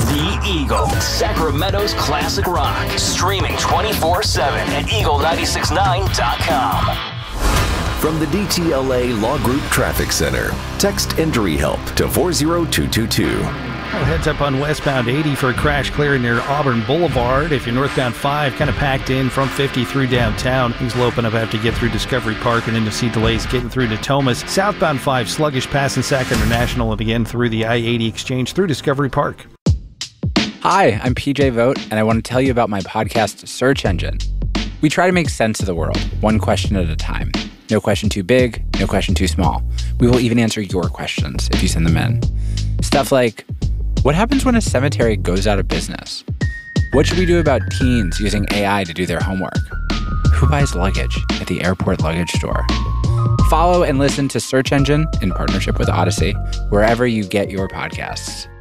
The Eagle, Sacramento's classic rock. Streaming 24/7 at eagle969.com. From the DTLA Law Group Traffic Center, text injury help to 40222. Heads up on westbound 80 for a crash clearing near Auburn Boulevard. If you're northbound 5, kind of packed in from 50 through downtown. Things will open up after you get through Discovery Park and then you'll see delays getting through to Thomas. Southbound 5, sluggish passing Sac International and again through the I-80 exchange through Discovery Park. Hi, I'm PJ Vogt, and I want to tell you about my podcast, Search Engine. We try to make sense of the world, one question at a time. No question too big, no question too small. We will even answer your questions if you send them in. Stuff like, what happens when a cemetery goes out of business? What should we do about teens using AI to do their homework? Who buys luggage at the airport luggage store? Follow and listen to Search Engine in partnership with Odyssey, wherever you get your podcasts.